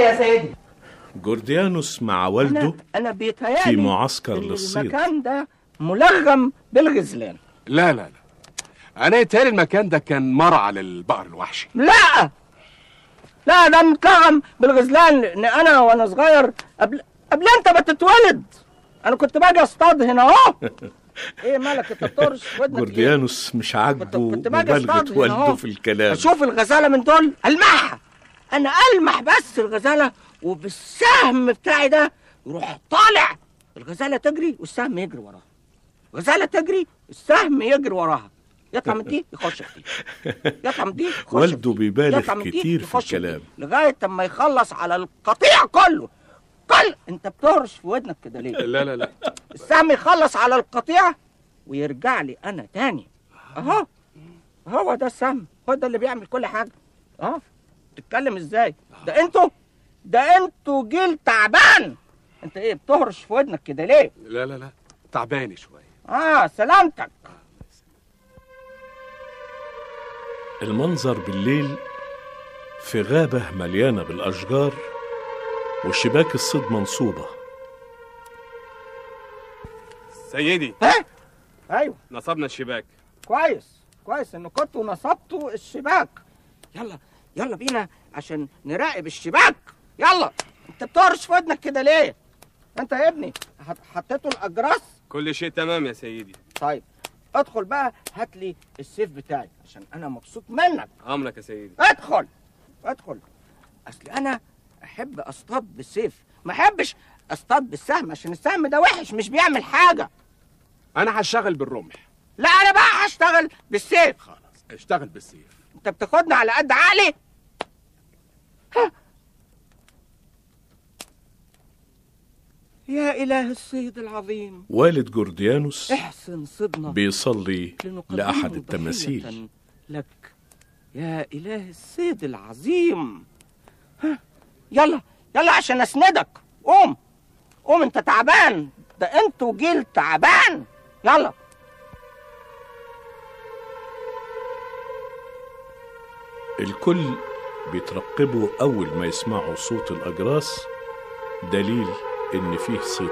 يا سيدي. جورديانوس مع والده أنا بيتهيألي في معسكر للصيد. المكان ده ملغم بالغزلان. لا لا لا، انا يتهيألي المكان ده كان مرعى للبقر الوحشي. لا لا، ده متلغم بالغزلان، لان انا وانا صغير قبل انت ما تتولد انا كنت باجي اصطاد هنا اهو. ايه مالك انت بترش ودنك؟ جورديانوس مش عاجبه مبالغة والده في الكلام. اشوف الغزاله من دول المحها، انا المح بس الغزاله وبالسهم بتاعي ده يروح طالع، الغزاله تجري والسهم يجري وراها، الغزاله تجري السهم يجري وراها، يطلع من دي يخش في دي، يطلع من دي يخش في دي، والده بيبالغ كتير في الكلام لغايه اما يخلص على القطيع كله. انت بتهرش في ودنك كده ليه؟ لا لا لا، السهم يخلص على القطيع ويرجع لي انا تاني اهو. هو ده السهم، هو ده اللي بيعمل كل حاجه. تتكلم ازاي؟ ده انتوا جيل تعبان. انت ايه بتهرش في ودنك كده ليه؟ لا لا لا، تعباني شويه. سلامتك. المنظر بالليل في غابة مليانة بالأشجار وشباك الصيد منصوبة. سيدي. ايوه نصبنا الشباك. كويس ان كنتوا نصبتوا الشباك. يلا بينا عشان نراقب الشباك. يلا. انت بتهرش في ودنك كده ليه؟ انت يا ابني حطيتوا الاجراس؟ كل شيء تمام يا سيدي. طيب ادخل بقى هات لي السيف بتاعي عشان انا مبسوط منك. امرك يا سيدي. ادخل. اصل انا احب اصطاد بالسيف، ما احبش اصطاد بالسهم عشان السهم ده وحش مش بيعمل حاجه. انا هشتغل بالرمح. لا انا بقى هشتغل بالسيف. خلاص اشتغل بالسيف. انت بتاخدني على قد عقلي؟ يا اله الصيد العظيم. والد جورديانوس احسن صدنا بيصلي لأحد التماثيل. لك يا اله الصيد العظيم. يلا عشان اسندك. قوم انت تعبان، ده انتوا جيل تعبان. يلا. الكل بيترقبوا أول ما يسمعوا صوت الأجراس، دليل إن فيه صيد